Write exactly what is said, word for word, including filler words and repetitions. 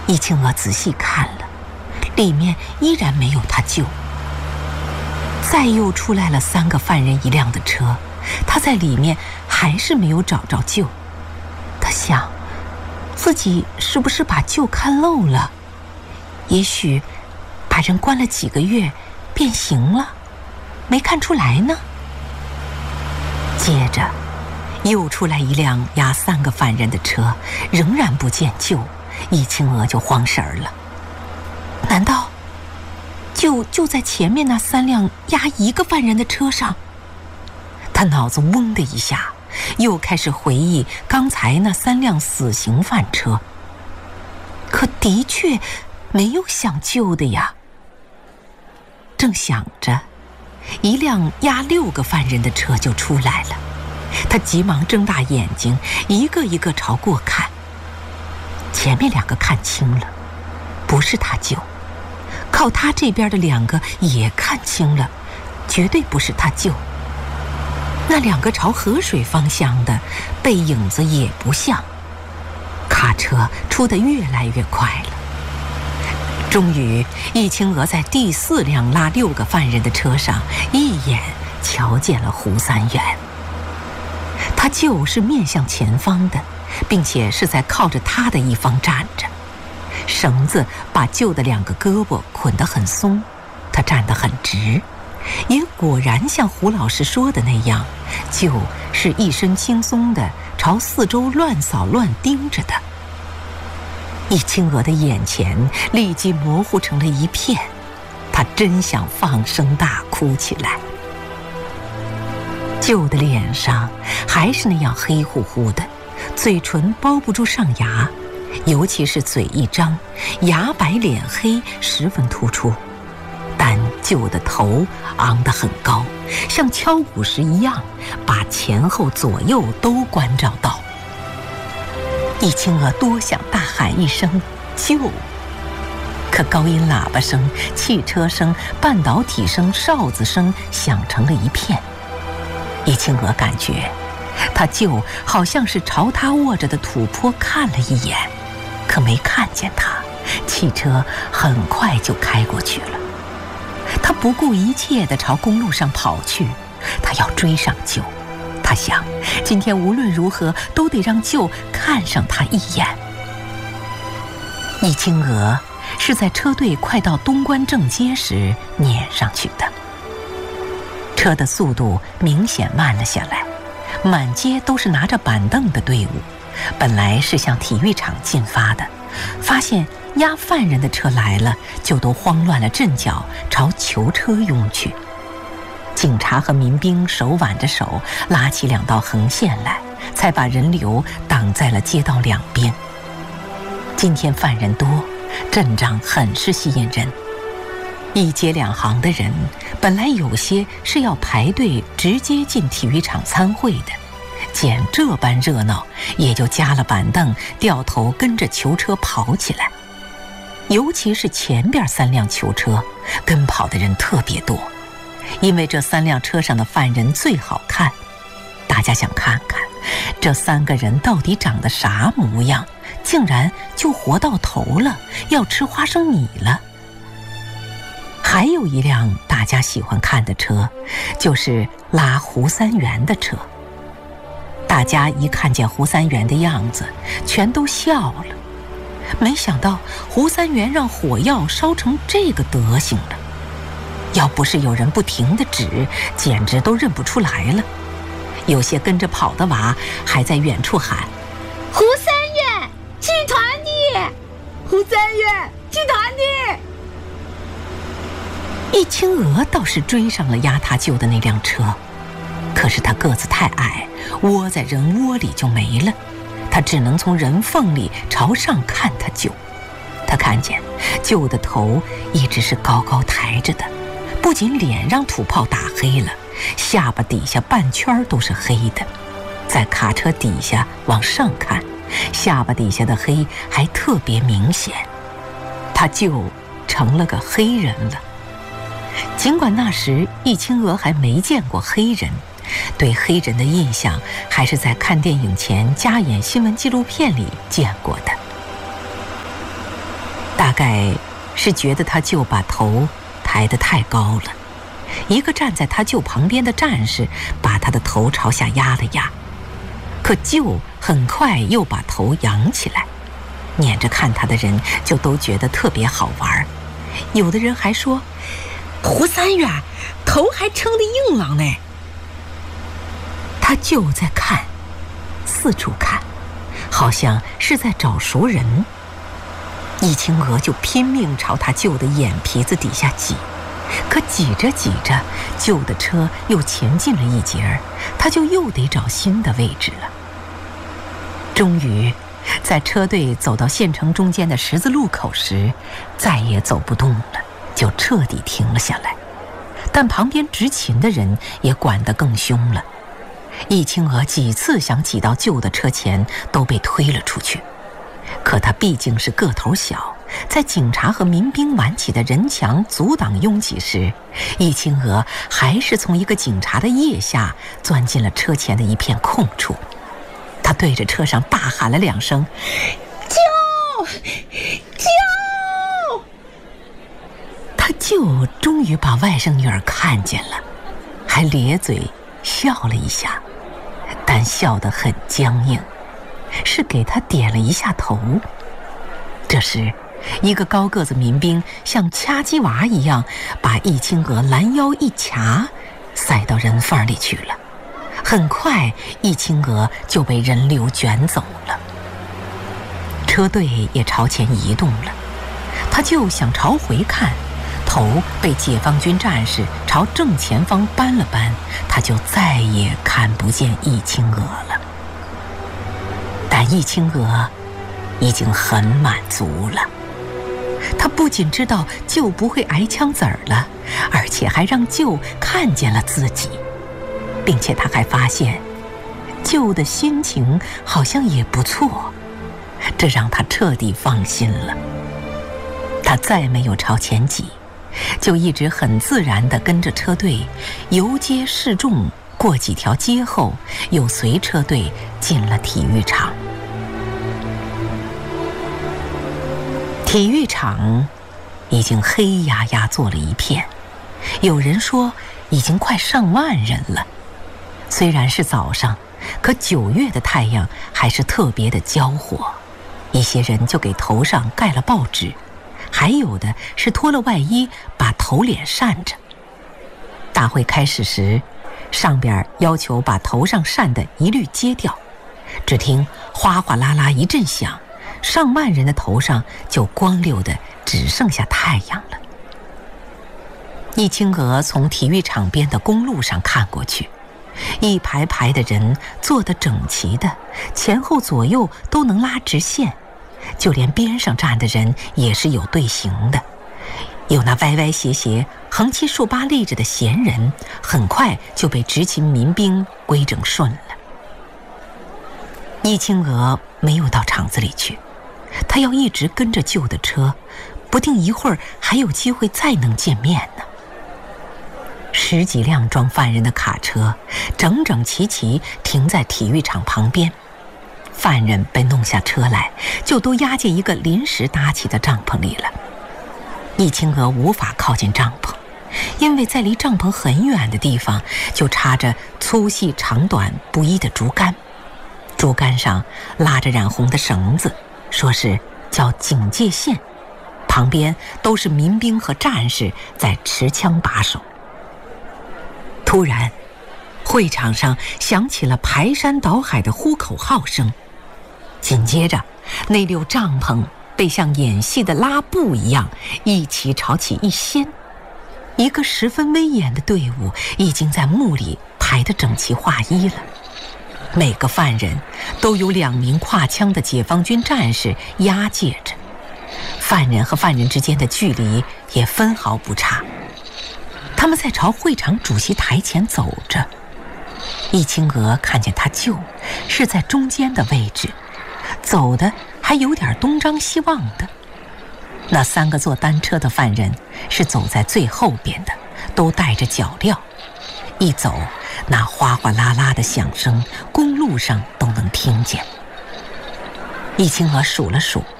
易清娥仔细看了，里面依然没有他舅。再又出来了三个犯人一辆的车，他在里面还是没有找着舅。他想，自己是不是把舅看漏了？也许把人关了几个月变形了，没看出来呢。接着又出来一辆押三个犯人的车，仍然不见舅，易清娥就慌神儿了。难道舅就在前面那三辆押一个犯人的车上？他脑子嗡的一下，又开始回忆刚才那三辆死刑犯车，可的确没有想救的呀。正想着，一辆押六个犯人的车就出来了，他急忙睁大眼睛，一个一个朝过看。前面两个看清了，不是他舅；靠他这边的两个也看清了，绝对不是他舅。那两个朝河水方向的背影子也不像。卡车出得越来越快了。终于，易清娥在第四辆拉六个犯人的车上一眼瞧见了胡三元。他就是面向前方的，并且是在靠着他的一方站着，绳子把舅的两个胳膊捆得很松，他站得很直，也果然像胡老师说的那样，舅是一身轻松的朝四周乱扫乱盯着的。易清娥的眼前立即模糊成了一片，她真想放声大哭起来。舅的脸上还是那样黑乎乎的，嘴唇包不住上牙，尤其是嘴一张，牙白脸黑，十分突出。但舅的头昂得很高，像敲鼓时一样，把前后左右都关照到。易清娥多想大喊一声救，可高音喇叭声、汽车声、半导体声、哨子声响成了一片。易清娥感觉他舅好像是朝他握着的土坡看了一眼，可没看见他，汽车很快就开过去了。他不顾一切地朝公路上跑去，他要追上舅。他想，今天无论如何都得让舅看上他一眼。易清娥是在车队快到东关正街时撵上去的。车的速度明显慢了下来，满街都是拿着板凳的队伍，本来是向体育场进发的，发现押犯人的车来了，就都慌乱了阵脚，朝囚车拥去。警察和民兵手挽着手，拉起两道横线来，才把人流挡在了街道两边。今天犯人多，阵仗很是吸引人。一街两行的人，本来有些是要排队直接进体育场参会的，见这般热闹，也就加了板凳，掉头跟着囚车跑起来。尤其是前边三辆囚车，跟跑的人特别多。因为这三辆车上的犯人最好看，大家想看看这三个人到底长得啥模样，竟然就活到头了，要吃花生米了。还有一辆大家喜欢看的车，就是拉胡三元的车。大家一看见胡三元的样子，全都笑了。没想到胡三元让火药烧成这个德行了，要不是有人不停地指，简直都认不出来了。有些跟着跑的娃还在远处喊： 胡三元集团的，胡三元集团的。 易清娥倒是追上了押他舅的那辆车，可是他个子太矮，窝在人窝里就没了。他只能从人缝里朝上看他舅。他看见舅的头一直是高高抬着的，不仅脸让土炮打黑了，下巴底下半圈都是黑的。在卡车底下往上看，下巴底下的黑还特别明显。他舅成了个黑人了。尽管那时易清娥还没见过黑人，对黑人的印象还是在看电影前加演新闻纪录片里见过的。 大概是觉得他舅把头抬得太高了，一个站在他舅旁边的战士把他的头朝下压了压，可舅很快又把头扬起来，撵着看他的人就都觉得特别好玩，有的人还说：“胡三月头还撑得硬朗呢。”他舅在看，四处看，好像是在找熟人。易清娥就拼命朝他舅的眼皮子底下挤，可挤着挤着，舅的车又前进了一截儿，他就又得找新的位置了。终于在车队走到县城中间的十字路口时，再也走不动了，就彻底停了下来。但旁边执勤的人也管得更凶了，易清娥几次想挤到舅的车前，都被推了出去。可他毕竟是个头小，在警察和民兵挽起的人墙阻挡拥挤时，易清娥还是从一个警察的腋下钻进了车前的一片空处。他对着车上大喊了两声：“舅！舅！”他舅终于把外甥女儿看见了，还咧嘴笑了一下，但笑得很僵硬，是给他点了一下头。这时一个高个子民兵像掐鸡娃一样把易清娥拦腰一卡，塞到人缝里去了。很快易清娥就被人流卷走了，车队也朝前移动了。他就想朝回看，头被解放军战士朝正前方搬了搬，他就再也看不见易清娥了。但易清娥已经很满足了，他不仅知道舅不会挨枪子儿了，而且还让舅看见了自己，并且他还发现舅的心情好像也不错，这让他彻底放心了。他再没有朝前挤，就一直很自然地跟着车队游街示众，过几条街后又随车队进了体育场。体育场已经黑压压坐了一片，有人说已经快上万人了。虽然是早上，可九月的太阳还是特别的焦火，一些人就给头上盖了报纸，还有的是脱了外衣把头脸扇着。大会开始时，上边要求把头上扇的一律揭掉，只听哗哗啦啦一阵响，上万人的头上就光溜的只剩下太阳了。易清娥从体育场边的公路上看过去，一排排的人坐得整齐的，前后左右都能拉直线，就连边上站的人也是有队形的。有那歪歪斜斜横七竖八立着的闲人，很快就被执勤民兵规整顺了。易清娥没有到场子里去，他要一直跟着舅的车，不定一会儿还有机会再能见面呢。十几辆装犯人的卡车整整齐齐停在体育场旁边，犯人被弄下车来，就都押进一个临时搭起的帐篷里了。易清娥无法靠近帐篷，因为在离帐篷很远的地方就插着粗细长短不一的竹竿，竹竿上拉着染红的绳子，说是叫警戒线，旁边都是民兵和战士在持枪把守。突然会场上响起了排山倒海的呼口号声，紧接着那溜帐篷被像演戏的拉布一样一起朝起一掀，一个十分威严的队伍已经在幕里排得整齐划一了。每个犯人都有两名挎枪的解放军战士押解着，犯人和犯人之间的距离也分毫不差。他们在朝会场主席台前走着，易清娥看见他舅是在中间的位置，走的还有点东张西望的。那三个坐单车的犯人是走在最后边的，都带着脚镣，一走那哗哗啦啦的响声公路上都能听见。易清娥数了数，